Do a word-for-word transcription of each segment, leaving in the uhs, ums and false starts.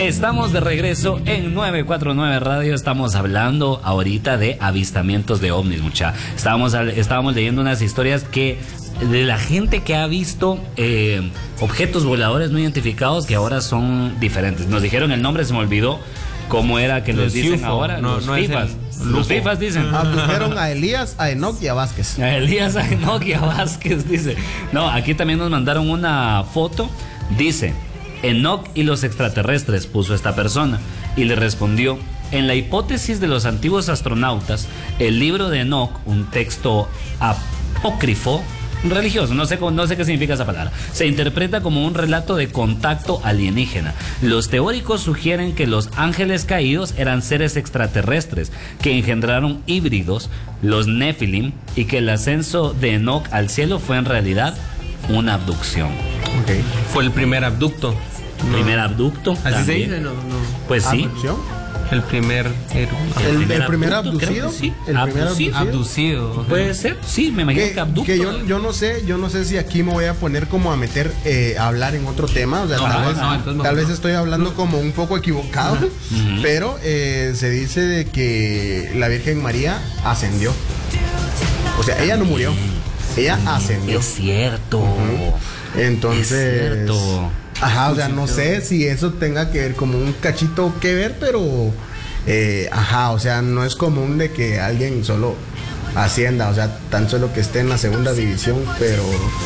Estamos de regreso en nueve cuatro nueve Radio. Estamos hablando ahorita de avistamientos de ovnis, mucha. Estábamos, estábamos leyendo unas historias que de la gente que ha visto eh, objetos voladores no identificados que ahora son diferentes. Nos dijeron el nombre, se me olvidó cómo era que les dicen ahora. No, los no FIFAs. Los FIFAs dicen. Ah, dijeron a Elías, a Enoch y a Vázquez. A Elías, a Enoch y a Vázquez, dice. No, aquí también nos mandaron una foto. Dice: Enoch y los extraterrestres, puso esta persona, y le respondió: en la hipótesis de los antiguos astronautas, el libro de Enoch, un texto apócrifo religioso, no sé, no sé qué significa esa palabra, se interpreta como un relato de contacto alienígena. Los teóricos sugieren que los ángeles caídos eran seres extraterrestres que engendraron híbridos, los Nephilim, y que el ascenso de Enoch al cielo fue en realidad una abducción. Okay. Fue el primer abducto. No. Primer abducto. ¿Así también se dice? No, no. Pues sí. ¿Abducción? El primer. El, el, primer, el primer abducto, abducido. Sí. El primer abducido. Abducido. Okay. Puede ser, sí, me imagino que, que abducto. Que yo, yo no sé, yo no sé si aquí me voy a poner como a meter, eh, a hablar en otro tema. O sea, no, tal, no, vez, no, entonces tal no. vez estoy hablando como un poco equivocado, uh-huh. pero eh, se dice de que la Virgen María ascendió. O sea, ella no murió, ella ascendió. Es cierto. Uh-huh. Entonces. Es cierto. Ajá, o sea, no sé si eso tenga que ver como un cachito que ver, pero eh, ajá, o sea, no es común de que alguien solo ascienda, o sea, tan solo que esté en la segunda división, pero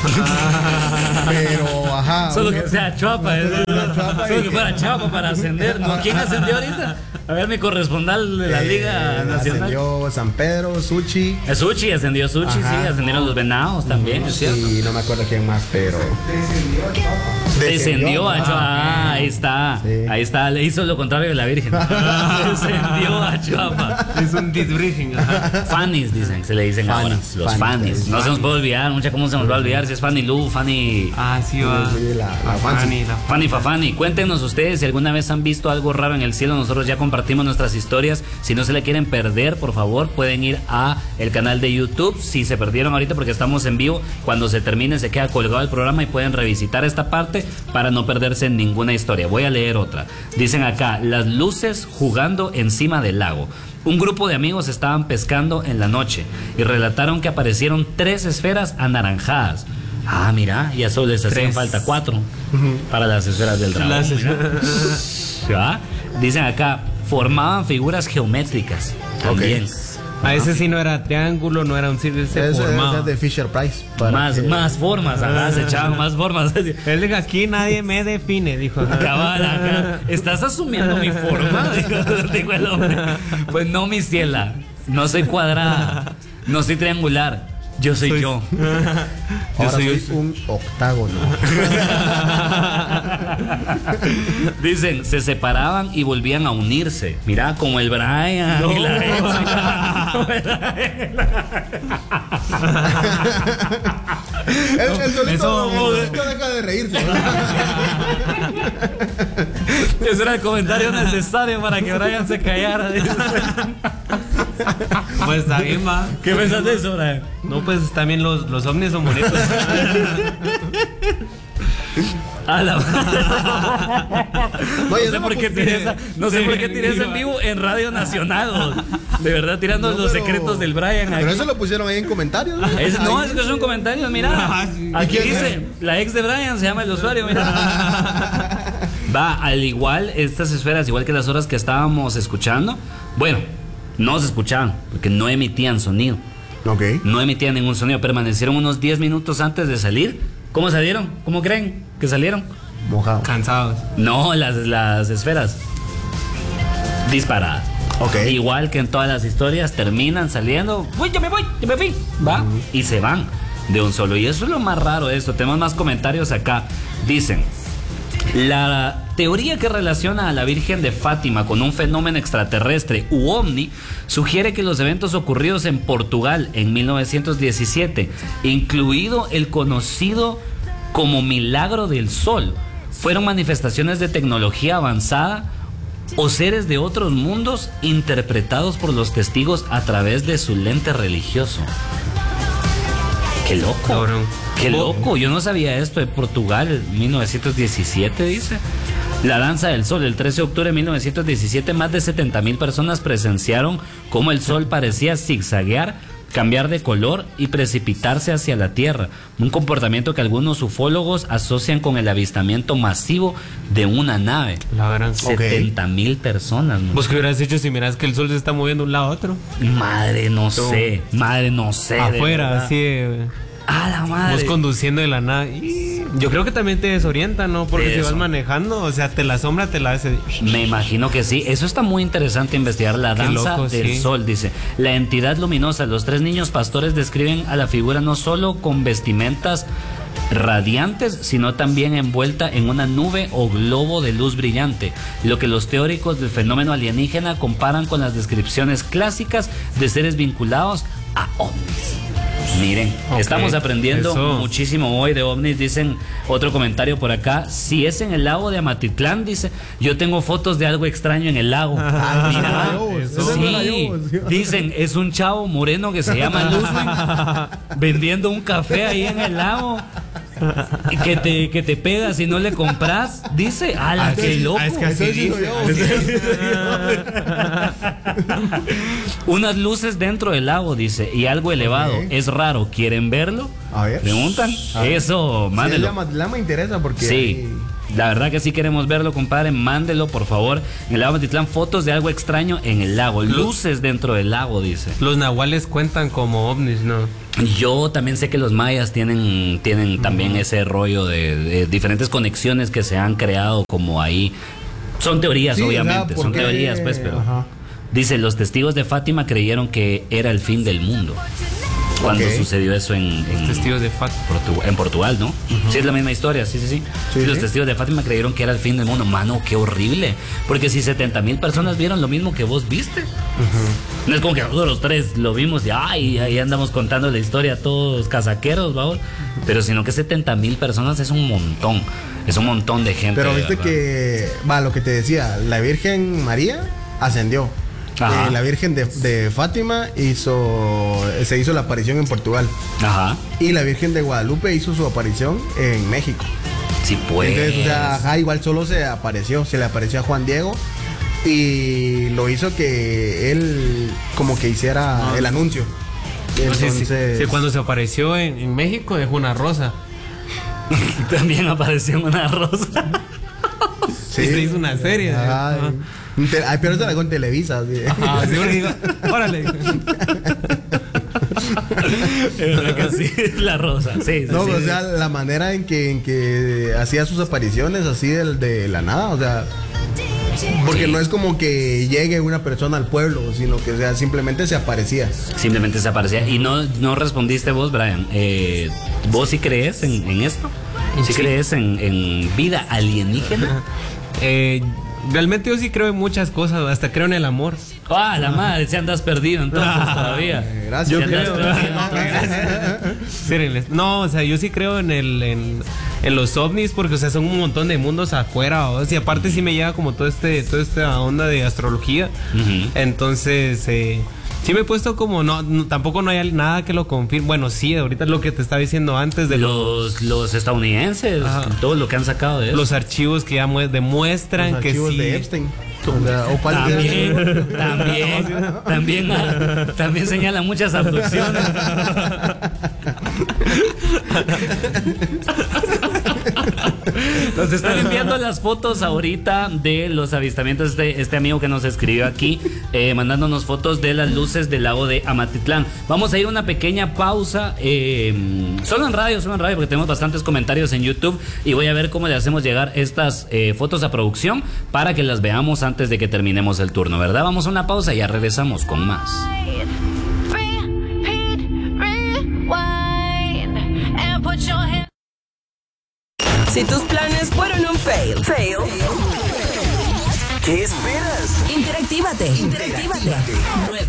pero ajá, solo okay. que sea Chuapa, ¿eh? Solo que, que fuera Chuapa para ascender, ¿no? ¿Quién ascendió ahorita? A ver, mi corresponsal de la eh, Liga Nacional. Ascendió San Pedro, Suchi. El Suchi, ascendió Suchi, ajá. Sí, ascendieron los Venados también, uh-huh. Es cierto. Y no me acuerdo quién más, pero descendió a Chuapa. Ah, ahí está. Sí. Ahí está. Le hizo lo contrario de la Virgen. Descendió a Chuapa. Es un disvirgen. Fanis, dicen, se le dicen Fanis, ahora. Los Fanis. Fanis. No se nos puede olvidar, mucha cómo se nos va a olvidar si es Fanny Lu, Fanny. Ah, sí, va. Sí, la, la Fanny. La Fanny Fafani. Cuéntenos ustedes si alguna vez han visto algo raro en el cielo. Nosotros ya compartimos nuestras historias. Si no se le quieren perder, por favor, pueden ir a el canal de YouTube. Si se perdieron ahorita porque estamos en vivo, cuando se termine se queda colgado el programa y pueden revisitar esta parte para no perderse ninguna historia. Voy a leer otra. Dicen acá: las luces jugando encima del lago. Un grupo de amigos estaban pescando en la noche y relataron que aparecieron tres esferas anaranjadas. Ah, mira, y a eso les hacían falta cuatro uh-huh. para las esferas del dragón. Las ¿Ya? Dicen acá, formaban figuras geométricas también. Okay. A ese sí no era triángulo, no era un círculo, se es, formaba. Es de Fisher Price. Más, que... más formas, ajá, se echaban más formas. Él dijo, aquí nadie me define, dijo. Cabal, acá, estás asumiendo mi forma, dijo, dijo el hombre. Pues no, mi ciela, no soy cuadrada, no soy triangular. Yo soy, soy yo. yo Ahora soy, soy un octágono. Dicen, se separaban y volvían a unirse. Mira, como el Brian no. y la el, el solito, Eso, el solito deja de reírse. Ese era el comentario necesario para que Brian se callara. Pues está bien, va. ¿Qué pensás de eso, Brian? No, pues también los, los ovnis son bonitos. A la... no, sé por qué tiré esa, no sé por qué tiré eso en vivo en Radio Nacional. De verdad, tirando no, los pero, secretos del Brian. Pero aquí. Eso lo pusieron ahí en comentarios, ¿no? Es, no, es que son comentarios, mira. Aquí dice, la ex de Brian se llama el usuario, mira. Va, al igual, estas esferas, igual que las horas que estábamos escuchando, bueno, no se escuchaban, porque no emitían sonido. Ok. No emitían ningún sonido, permanecieron unos diez minutos antes de salir. ¿Cómo salieron? ¿Cómo creen que salieron? Mojados. Cansados. No, las, las esferas disparadas. Ok. Igual que en todas las historias, terminan saliendo. Uy, ya me voy, ya me fui. Va. Uh-huh. Y se van de un solo. Y eso es lo más raro de esto. Tenemos más comentarios acá. Dicen: la teoría que relaciona a la Virgen de Fátima con un fenómeno extraterrestre u ovni sugiere que los eventos ocurridos en Portugal en mil novecientos diecisiete, incluido el conocido como Milagro del Sol, fueron manifestaciones de tecnología avanzada o seres de otros mundos interpretados por los testigos a través de su lente religioso. ¡Qué loco! Cabrón. ¡Qué loco! Yo no sabía esto de Portugal, mil novecientos diecisiete, dice. La danza del sol, el trece de octubre de mil novecientos diecisiete, más de setenta mil personas presenciaron cómo el sol parecía zigzaguear, cambiar de color y precipitarse hacia la Tierra, un comportamiento que algunos ufólogos asocian con el avistamiento masivo de una nave. La gran setenta mil personas. ¿No? ¿Vos qué hubieras hecho si miras que el sol se está moviendo de un lado a otro? Madre, no Tú. sé, madre, no sé. Afuera, así. eh, A la madre. Vos conduciendo de la nave. Y yo creo que también te desorienta, ¿no? Porque si Eso. vas manejando, o sea, te la sombra te la hace. Me imagino que sí. Eso está muy interesante investigar. La Qué danza loco, del sí. sol, dice. La entidad luminosa. Los tres niños pastores describen a la figura no solo con vestimentas radiantes, sino también envuelta en una nube o globo de luz brillante, lo que los teóricos del fenómeno alienígena comparan con las descripciones clásicas de seres vinculados a ovnis. Miren, Ok, estamos aprendiendo eso. muchísimo hoy de ovnis. Dicen otro comentario por acá. Si es en el lago de Amatitlán, dice, yo tengo fotos de algo extraño en el lago. Ah, Mira, no, yo, eso. eso no era sí, yo. dicen, es un chavo moreno que se llama Luzman vendiendo un café ahí en el lago. Que te, que te pega si no le compras. Dice, ala, Ah, qué sí. loco. Ah, es que así Entonces digo dice. yo. Unas luces dentro del lago, dice, y algo elevado. Ok. Es raro, ¿quieren verlo? A ver. Preguntan. A ver. Eso, Sí, es mándelo. la, ma- la me interesa porque Sí, ahí- la verdad que sí queremos verlo, compadre. Mándelo, por favor. En el lago Matitlán, fotos de algo extraño en el lago. Luces dentro del lago, dice. Los nahuales cuentan como ovnis, ¿no? Yo también sé que los mayas tienen, tienen también ese rollo de, de diferentes conexiones que se han creado como ahí. Son teorías, Sí, o sea, obviamente. Son porque- teorías, pues, pero... Ajá. Dice, los testigos de Fátima creyeron que era el fin del mundo. Cuando Ok. sucedió eso en... en Testigos de fact. Portu- en Portugal, ¿no? Sí, es la misma historia, sí, sí, sí. Sí, Y los sí. testigos de Fátima creyeron que era el fin del mundo. Mano, qué horrible. Porque si setenta mil personas vieron lo mismo que vos viste, no es como que nosotros los tres lo vimos y ay, ahí andamos contando la historia todos casaqueros, vamos. Pero sino que setenta mil personas es un montón. Es un montón de gente. Pero de viste verdad. que, va, lo que te decía, la Virgen María ascendió. Ajá. Eh, la Virgen de, de Fátima hizo, se hizo la aparición en Portugal. Ajá. Y la Virgen de Guadalupe hizo su aparición en México. Sí, pues. Entonces, o sea, ajá, igual solo se apareció, se le apareció a Juan Diego y lo hizo que él como que hiciera el anuncio. No sé si- Entonces, si cuando se apareció en, en México dejó una rosa. También apareció una rosa. sí. Y se hizo una serie. Ay, Ajá. te- ay, pero se la con Televisa. Sí. Ah, sí, porque digo, órale. Es verdad que sí, la rosa. Sí, sí, No, sí. o sea, la manera en que, en que hacía sus apariciones así de, de la nada, o sea, porque Sí. no es como que llegue una persona al pueblo, sino que o sea, simplemente se aparecía. Simplemente se aparecía. Y no, no respondiste vos, Brian. Eh, ¿Vos sí crees en, en esto? ¿Sí, Sí. crees en, en vida alienígena? Eh, realmente yo sí creo en muchas cosas, hasta creo en el amor. ¡Ah, la madre! Si andas perdido entonces todavía. Eh, gracias. Si Yo andas creo. perdido. Sírenles. No, o sea, yo sí creo en el en, en los ovnis porque o sea, son un montón de mundos afuera, o sea, y aparte sí me llega como todo este toda esta onda de astrología. Ujú. Entonces, eh, sí me he puesto como no, no- tampoco no hay nada que lo confirme. Bueno, sí, ahorita es lo que te estaba diciendo antes de los Los, los estadounidenses, Ajá. todo lo que han sacado de eso. los archivos que ya mue- demuestran Los que archivos sí. de Epstein. O sea, o cuál- También, también, también, ah, también señala muchas abducciones. Nos están enviando las fotos ahorita de los avistamientos. Este, este amigo que nos escribió aquí, eh, mandándonos fotos de las luces del lago de Amatitlán. Vamos a ir a una pequeña pausa, eh, solo en radio, solo en radio, porque tenemos bastantes comentarios en YouTube y voy a ver cómo le hacemos llegar estas eh, fotos a producción para que las veamos antes de que terminemos el turno, ¿verdad? Vamos a una pausa y ya regresamos con más. Repeat, rewind, and put your hand. Si tus planes fueron un fail, fail, ¿Qué esperas? interactívate. Interactívate.